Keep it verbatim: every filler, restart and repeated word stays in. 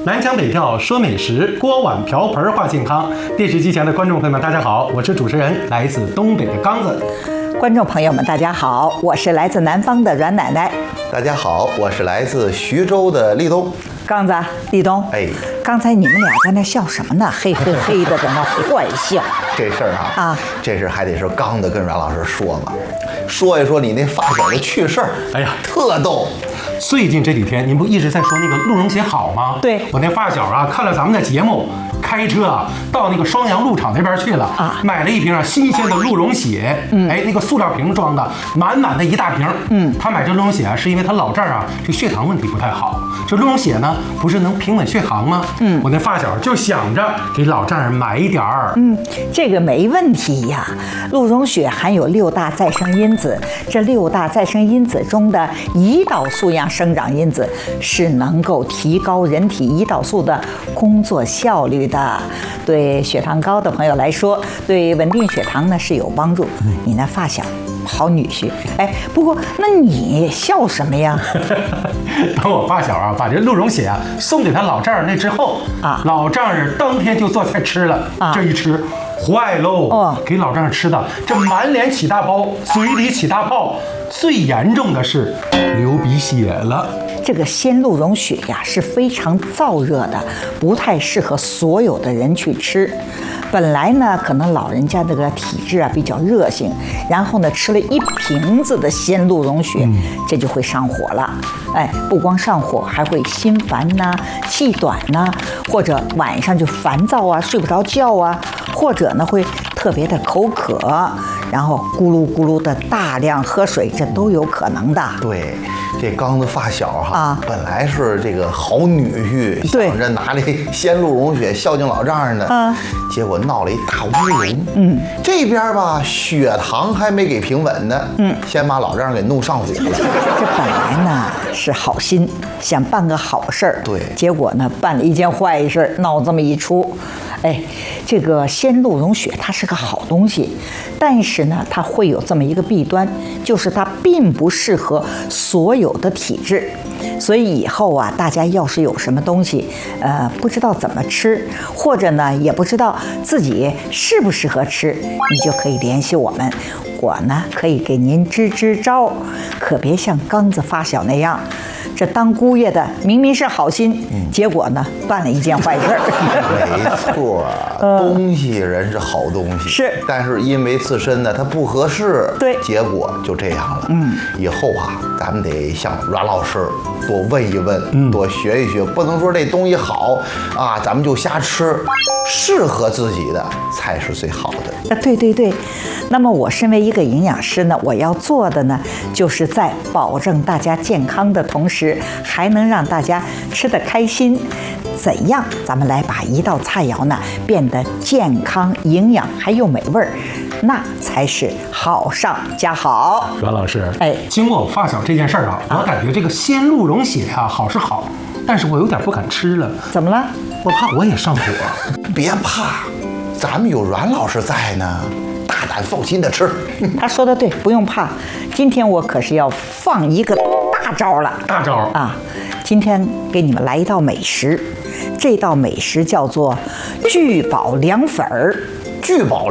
南腔北调说美食，锅碗瓢盆话健康。电视机前的观众朋友们，大家好，我是主持人，来自东北的刚子。 观众朋友们，大家好，我是来自南方的阮奶奶。 大家好，我是来自徐州的立冬。 刚子、立冬， 哎， 刚才你们俩在那笑什么呢？嘿嘿嘿的，在那坏笑。 这事儿啊， 啊， 这事还得是刚的跟阮老师说嘛，说一说你那发小的趣事儿。 哎呀， 特逗。 最近这几天，您不一直在说那个鹿茸血好吗？ 对， 我那发小啊，看了咱们的节目，开车啊到那个双阳鹿场那边去了啊， 买了一瓶啊新鲜的鹿茸血，嗯，哎，那个塑料瓶装的，满满的一大瓶，嗯，他买这鹿茸血啊，是因为他老丈人啊这血糖问题不太好，这鹿茸血呢不是能平稳血糖吗？嗯，我那发小就想着给老丈人买一点儿， 嗯，这个没问题呀。鹿茸血含有六大再生因子，这六大再生因子中的胰岛素样生长因子是能够提高人体胰岛素的工作效率的，对血糖高的朋友来说，对稳定血糖呢是有帮助。你那发小好女婿，哎，不过那你笑什么呀？ 等我发小啊把这鹿茸血啊送给他老丈人那之后啊， 老丈人当天就做菜吃了， 啊， 这一吃坏喽， 哦， 给老丈人吃的这满脸起大包，嘴里起大泡，最严重的是流鼻血了。 这个鲜鹿茸血呀是非常燥热的，不太适合所有的人去吃。本来呢，可能老人家这个体质啊比较热性，然后呢吃了一瓶子的鲜鹿茸血，嗯，这就会上火了。哎，不光上火，还会心烦呐、啊、气短呐、啊，或者晚上就烦躁啊、睡不着觉啊，或者呢会特别的口渴，然后咕噜咕噜的大量喝水，这都有可能的。 对。这刚子发小哈， 啊， 本来是这个好女婿，想着拿这鲜鹿茸血孝敬老丈人的， 啊， 结果闹了一大乌龙。 嗯， 这边吧血糖还没给平稳呢，嗯，先把老丈人给弄上火了。 这本来呢是好心，想办个好事儿， 对， 结果呢办了一件坏事，闹这么一出。哎，这个鲜鹿茸血它是个好东西，但是呢，它会有这么一个弊端，就是它并不适合所有的体质。所以以后啊，大家要是有什么东西，呃，不知道怎么吃，或者呢，也不知道自己适不适合吃，你就可以联系我们，我呢可以给您支支招，可别像刚子发小那样。这当姑爷的明明是好心，嗯，结果呢办了一件坏事儿。 没错，东西人是好东西， 是， 但是因为自身呢它不合适， 对， 结果就这样了。 嗯， 以后啊，咱们得向阮老师多问一问， 嗯， 多学一学，不能说这东西好啊，咱们就瞎吃，适合自己的才是最好的。 啊，对对对。那么我身为一个营养师呢，我要做的呢，就是在保证大家健康的同时，还能让大家吃得开心。怎样？咱们来把一道菜肴呢变得健康、营养还有美味儿，那才是好上加好。 阮老师， 哎， 经过我发小这件事儿啊，我感觉这个鲜鹿茸血啊好是好，但是我有点不敢吃了。 怎么了？ 我怕我也上火。 别怕，咱们有阮老师在呢。大胆放心的吃， 他说的对，不用怕。今天我可是要放一个大招了， 大招啊！今天给你们来一道美食，这道美食叫做聚宝凉粉儿。 聚宝